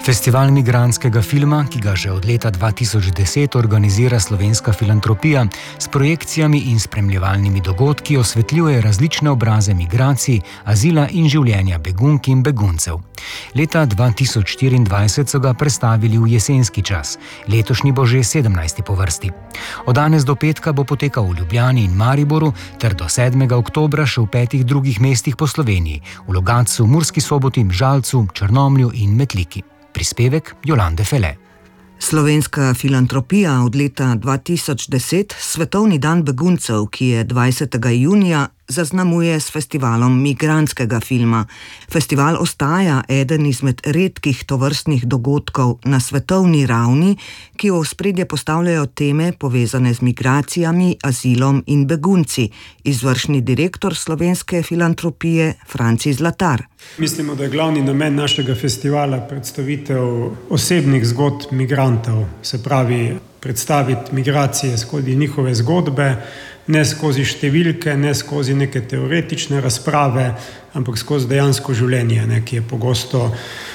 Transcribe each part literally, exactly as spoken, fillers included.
Festival migrantskega filma, ki ga že od leta dva tisoč deset organizira Slovenska filantropija, s projekcijami in spremljevalnimi dogodki osvetljuje različne obraze migracij, azila in življenja begunk in beguncev. Leta dva tisoč štiriindvajset so ga prestavili v jesenski čas, letošnji bo že sedemnajsti po vrsti. Od danes do petka bo potekal v Ljubljani in Mariboru ter do sedmega oktobra še v petih drugih mestih po Sloveniji, v Logatcu, Murski Soboti, Žalcu, Črnomlju in Metliki. Prispevek Jolande Fele. Slovenska filantropija od leta dva tisoč deset, Svetovni dan beguncev, ki je dvajsetega junija, zaznamuje s festivalom migrantskega filma. Festival ostaja eden izmed redkih tovrstnih dogodkov na svetovni ravni, ki v ospredje postavljajo teme povezane z migracijami, azilom in begunci. Izvršni direktor Slovenske filantropije Franci Zlatar. Mislimo, da je glavni namen našega festivala predstavitev osebnih zgodb migrantov, se pravi predstaviti migracije skozi njihove zgodbe, ne skozi številke, ne skozi neke teoretične razprave, ampak skozi dejansko življenje, ne, ki je pogosto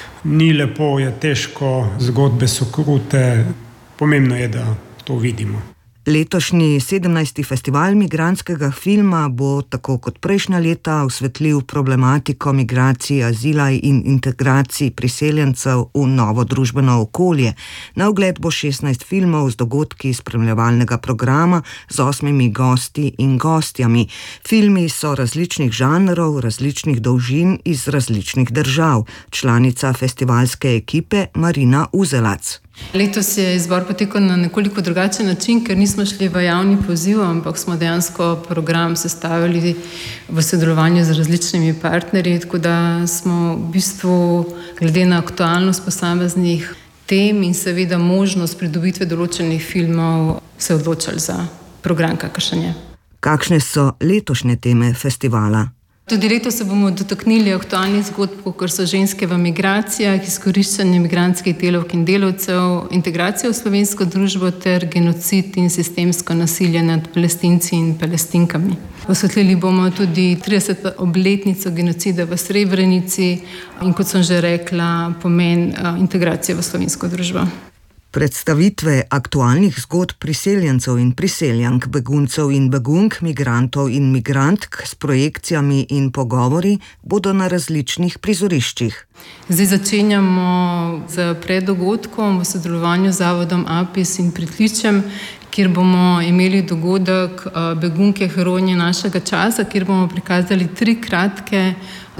ni lepo, je težko, zgodbe so krute, pomembno je, da to vidimo. Letošnji sedemnajsti festival migrantskega filma bo, tako kot prejšnja leta, osvetlil problematiko migracij, azila in integracij priseljencev v novo družbeno okolje. Na ogled bo šestnajst filmov z dogodki spremljevalnega programa z osmimi gosti in gostjami. Filmi so različnih žanrov, različnih dolžin iz različnih držav. Članica festivalske ekipe Marina Uzelac. Letos je izbor potekal na nekoliko drugačen način, ker nismo šli v javni poziv, ampak smo dejansko program sestavili v sodelovanju z različnimi partnerji, tako da smo v bistvu glede na aktualnost posameznih tem in seveda možnost pridobitve določenih filmov se odločili za program, kakršen je. Kakšne so letošnje teme festivala? Tudi letos se bomo dotaknili aktualnih zgodb, kot so ženske v migracijah, izkoriščanje migrantskih delavk in delavcev, integracijo v slovensko družbo ter genocid in sistemsko nasilje nad Palestinci in Palestinkami. Osvetlili bomo tudi trideseto obletnico genocida v Srebrenici in, kot sem že rekla, pomen integracije v slovensko družbo. Predstavitve aktualnih zgodb priseljencev in priseljank, beguncev in begunk, migrantov in migrantk s projekcijami in pogovori bodo na različnih prizoriščih. Zdaj začenjamo z preddogodkom v sodelovanju z Zavodom Apis in Pritličjem, kjer bomo imeli dogodek Begunke heroje našega časa, kjer bomo prikazali tri kratke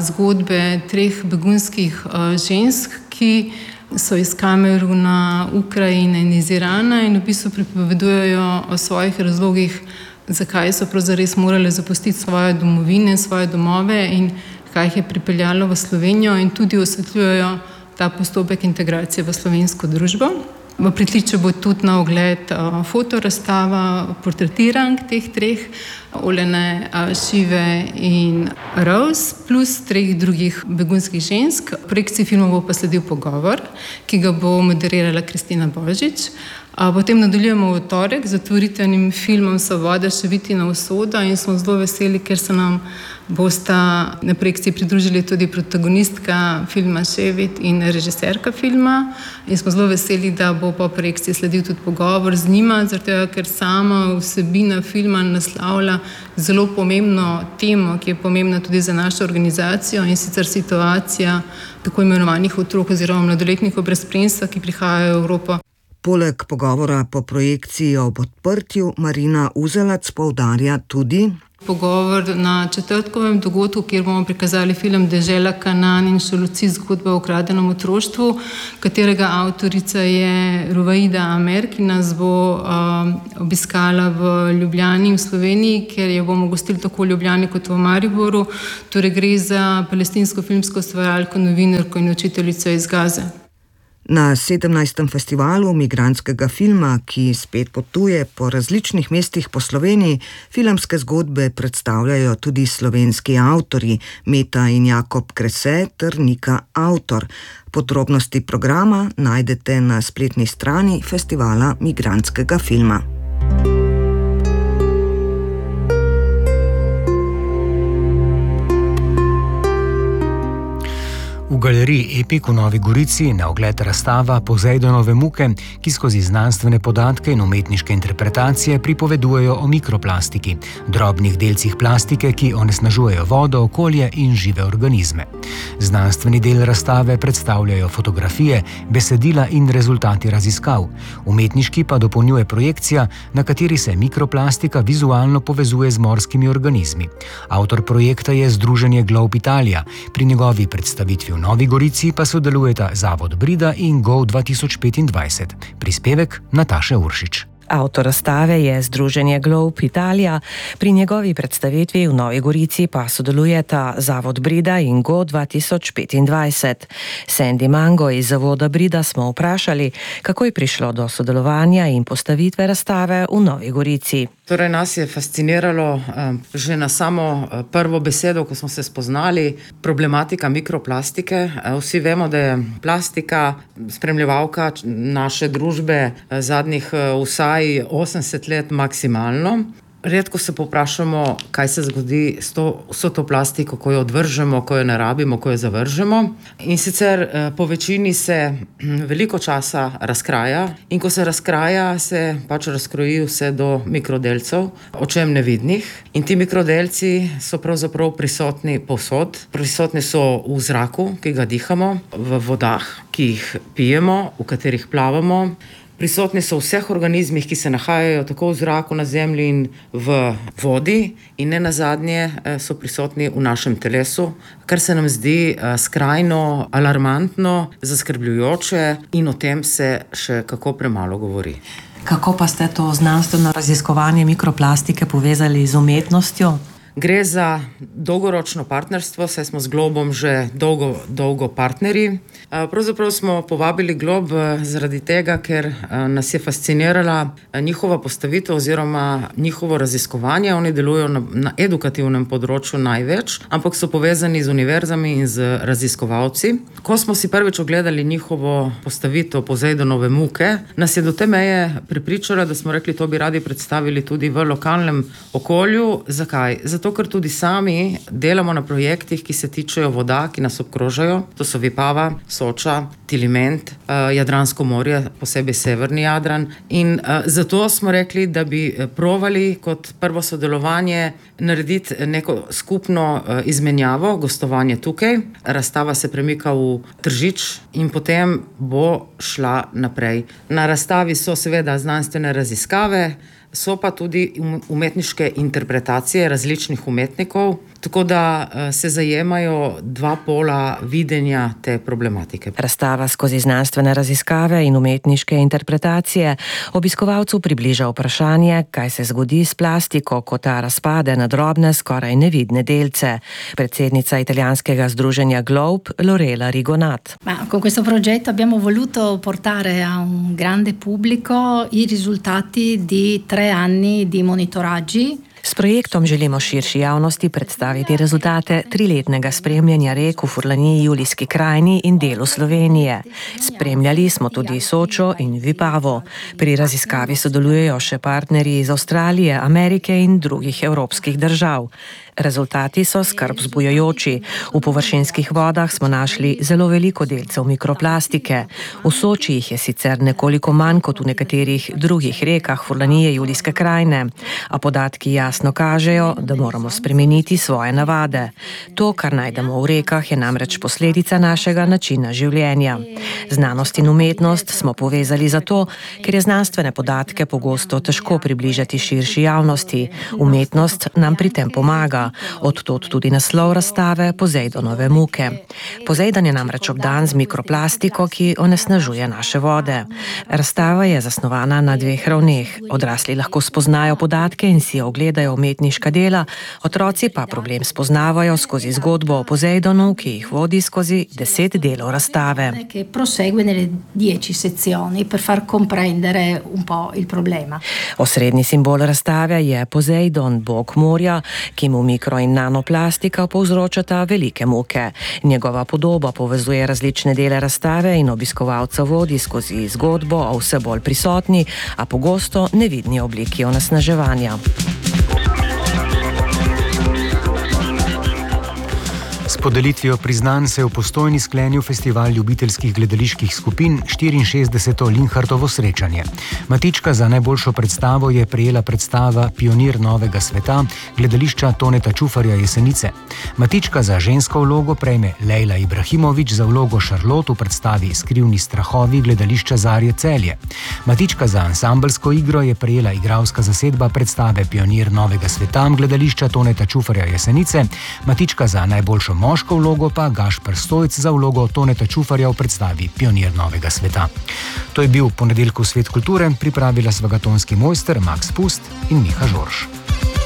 zgodbe treh begunskih žensk, ki so iz Kameruna, Ukrajine in iz Irana in v bistvu pripovedujejo o svojih razlogih, zakaj so pravzaprav morali zapustiti svoje domovine, svoje domove in kaj jih je pripeljalo v Slovenijo, in tudi osvetljujejo ta postopek integracije v slovensko družbo. V Pritličju bo tudi na ogled fotorazstava portretirank teh treh, Olene, Šive in Rose, plus treh drugih begunskih žensk. Projekciji filmov bo pa sledil pogovor, ki ga bo moderirala Kristina Božič. Potem nadaljujemo v torek z otvoritvenim filmom Svoboda, Ševitina usoda in smo zelo veseli, ker se nam bosta na projekciji pridružili tudi protagonistka filma Ševit in režiserka filma. In smo zelo veseli, da bo po projekciji sledil tudi pogovor z njima, zato ker sama vsebina filma naslavlja zelo pomembno temo, ki je pomembna tudi za našo organizacijo, in sicer situacija tako imenovanih otrok oziroma mladoletnikov brez spremstva, ki prihajajo v Evropo. Poleg pogovora po projekciji ob odprtju Marina Uzelac poudarja tudi pogovor na četrtkovem dogodku, kjer bomo prikazali film Dežela Kanaan in Šoluci, zgodba o ukradenem otroštvu, katerega avtorica je Ruvaida Amer, ki nas bo uh, obiskala v Ljubljani in v Sloveniji, ker jo bomo gostili tako v Ljubljani kot v Mariboru. Torej gre za palestinsko filmsko ustvarjalko, novinarko in učiteljico iz Gaze. Na sedemnajstem festivalu migrantskega filma, ki spet potuje po različnih mestih po Sloveniji, filmske zgodbe predstavljajo tudi slovenski avtorji, Meta in Jakob Krese ter Nika Avtor. Podrobnosti programa najdete na spletni strani Festivala migrantskega filma. V V galeriji Epik v Novi Gorici na ogled razstava Pozejdonove muke, ki skozi znanstvene podatke in umetniške interpretacije pripovedujejo o mikroplastiki, drobnih delcih plastike, ki onesnažujejo vodo, okolje in žive organizme. Znanstveni del razstave predstavljajo fotografije, besedila in rezultati raziskav. Umetniški pa dopolnjuje projekcija, na kateri se mikroplastika vizualno povezuje z morskimi organizmi. Avtor projekta je Združenje Globe Italija. Pri njegovi predstavitvi v Novi Gorici pa sodelujeta Zavod Brida in Go dva tisoč petindvajset. Prispevek Nataše Uršič. Avtor razstave je Združenje Globe Italija, pri njegovi predstavitvi v Novi Gorici pa sodelujeta Zavod Brida in Go dva tisoč petindvajset. Sandy Mango iz Zavoda Brida smo vprašali, kako je prišlo do sodelovanja in postavitve razstave v Novi Gorici. Torej, nas je fasciniralo že na samo prvo besedo, ko smo se spoznali, problematika mikroplastike. Vsi vemo, da je plastika spremljevalka naše družbe zadnjih vsaj osemdeset let maksimalno. Redko se povprašamo, kaj se zgodi s to, vso to plastiko, ko jo odvržemo, ko jo ne rabimo, ko jo zavržemo. In sicer po večini se veliko časa razkraja in ko se razkraja, se pač razkroji vse do mikrodelcev, očem nevidnih. In ti mikrodelci so pravzaprav prisotni povsod. Prisotni so v zraku, ki ga dihamo, v vodah, ki jih pijemo, v katerih plavamo. Prisotni so v vseh organizmih, ki se nahajajo tako v zraku, na zemlji in v vodi, in ne nazadnje so prisotni v našem telesu, kar se nam zdi skrajno alarmantno, zaskrbljujoče in o tem se še kako premalo govori. Kako pa ste to znanstveno raziskovanje mikroplastike povezali z umetnostjo? Gre za dolgoročno partnerstvo, saj smo z Globom že dolgo, dolgo partnerji. Pravzaprav smo povabili Glob zaradi tega, ker nas je fascinirala njihova postavitev oziroma njihovo raziskovanje. Oni delujejo na, na edukativnem področju največ, ampak so povezani z univerzami in z raziskovalci. Ko smo si prvič ogledali njihovo postavitev Pozejdonove muke, nas je do te meje prepričala, da smo rekli, to bi radi predstavili tudi v lokalnem okolju. Zakaj? Zato ker tudi sami delamo na projektih, ki se tičejo voda, ki nas obkrožajo. To so Vipava, Soča, Tiliment, Jadransko morje, posebej severni Jadran. In zato smo rekli, da bi provali kot prvo sodelovanje narediti neko skupno izmenjavo, gostovanje tukaj. Razstava se premika v Tržič in potem bo šla naprej. Na razstavi so seveda znanstvene raziskave, so pa tudi umetniške interpretacije različnih umetnikov, tako da se zajemajo dva pola videnja te problematike. Razstava skozi znanstvene raziskave in umetniške interpretacije obiskovalcu približa vprašanje, kaj se zgodi s plastiko, ko ta razpade na drobne, skoraj nevidne delce. Predsednica italijanskega združenja Globe, Lorela Rigonat. Ma con questo progetto abbiamo voluto portare a un grande pubblico i risultati di tre anni di monitoraggi. S projektom želimo širši javnosti predstaviti rezultate triletnega spremljanja rek v Furlaniji, Julijski krajini in delu Slovenije. Spremljali smo tudi Sočo in Vipavo. Pri raziskavi sodelujejo še partnerji iz Avstralije, Amerike in drugih evropskih držav. Rezultati so skrb vzbujajoči. V površinskih vodah smo našli zelo veliko delcev mikroplastike. V Soči jih je sicer nekoliko manj kot v nekaterih drugih rekah Furlanije, Julijske krajine, a podatki jasno kažejo, da moramo spremeniti svoje navade. To, kar najdemo v rekah, je namreč posledica našega načina življenja. Znanost in umetnost smo povezali zato, ker je znanstvene podatke pogosto težko približati širši javnosti. Umetnost nam pri tem pomaga. Od tod tudi naslov razstave Pozejdonove muke. Pozejdon je namreč obdan z mikroplastiko, ki onesnažuje naše vode. Razstava je zasnovana na dveh ravneh. Odrasli lahko spoznajo podatke in si ogledajo umetniška dela, otroci pa problem spoznavajo skozi zgodbo o Pozejdonu, ki jih vodi skozi deset delov razstave. Osrednji simbol razstave je Pozejdon, bog morja, ki mu mikro- in nanoplastika povzročata velike muke. Njegova podoba povezuje različne dele razstave in obiskovalca vodi skozi zgodbo o vse bolj prisotni, a pogosto nevidni obliki onesnaževanja. S podelitvijo priznanj se je v Postojni sklenil festival ljubiteljskih gledaliških skupin štiriinšestdeseto Linhartovo srečanje. Matička za najboljšo predstavo je prejela predstava Pionir novega sveta gledališča Toneta Čufarja Jesenice. Matička za žensko vlogo prejme Lejla Ibrahimović za vlogo Šarlot v predstavi Skrivni strahovi gledališča Zarje Celje. Matička za ansambelsko igro je prejela igralska zasedba predstave Pionir novega sveta gledališča Toneta Čufarja Jesenice. Matička za najboljšo moško vlogo pa Gašper Stojc za vlogo Toneta Čufarja v predstavi Pionir novega sveta. To je bil Ponedeljkov svet kulture, pripravila sva ga tonski mojster Max Pust in Miha Žorž.